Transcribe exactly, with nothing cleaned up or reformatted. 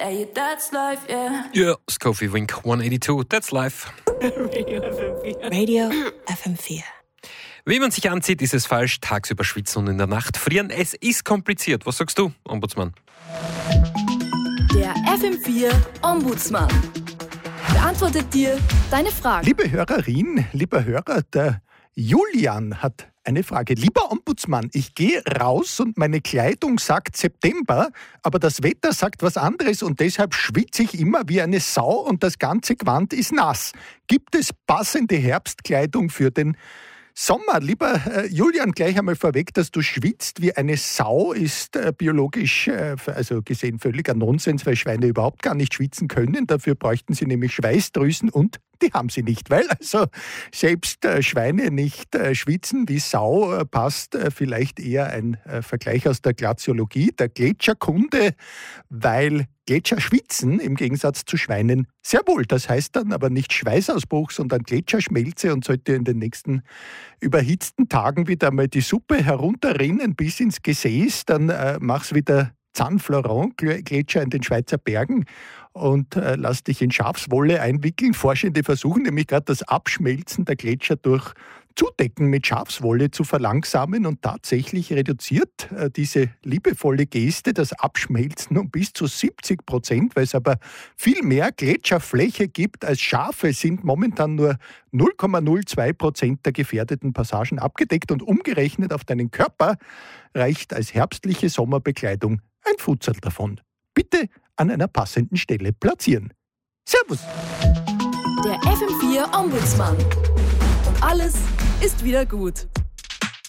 Hey, that's life, yeah. Ja, Scofie Wink hundertzweiundachtzig, that's life. Radio F M vier. Radio F M vier. Wie man sich anzieht, ist es falsch. Tagsüber schwitzen und in der Nacht frieren. Es ist kompliziert. Was sagst du, Ombudsmann? Der F M vier Ombudsmann beantwortet dir deine Fragen. Liebe Hörerin, lieber Hörer, der Julian hat eine Frage. Lieber Ombudsmann, ich gehe raus und meine Kleidung sagt September, aber das Wetter sagt was anderes und deshalb schwitze ich immer wie eine Sau und das ganze Gewand ist nass. Gibt es passende Herbstkleidung für den Sommer? Lieber äh, Julian, gleich einmal vorweg, dass du schwitzt wie eine Sau, ist äh, biologisch äh, also gesehen völliger Nonsens, weil Schweine überhaupt gar nicht schwitzen können. Dafür bräuchten sie nämlich Schweißdrüsen und die haben sie nicht, weil also selbst äh, Schweine nicht äh, schwitzen wie Sau, äh, passt äh, vielleicht eher ein äh, Vergleich aus der Glaziologie, der Gletscherkunde, weil Gletscher schwitzen im Gegensatz zu Schweinen sehr wohl. Das heißt dann aber nicht Schweißausbruch, sondern Gletscherschmelze, und sollte in den nächsten überhitzten Tagen wieder mal die Suppe herunterrinnen bis ins Gesäß, dann äh, mach's wieder Zan-Florent-Gletscher in den Schweizer Bergen und äh, lass dich in Schafswolle einwickeln. Forschende versuchen nämlich gerade das Abschmelzen der Gletscher durch Zudecken mit Schafswolle zu verlangsamen, und tatsächlich reduziert äh, diese liebevolle Geste das Abschmelzen um bis zu siebzig Prozent, weil es aber viel mehr Gletscherfläche gibt als Schafe, sind momentan nur null Komma null zwei Prozent der gefährdeten Passagen abgedeckt, und umgerechnet auf deinen Körper reicht als herbstliche Sommerbekleidung ein Futsal davon. Bitte an einer passenden Stelle platzieren. Servus! Der F M vier Ombudsmann. Und alles ist wieder gut.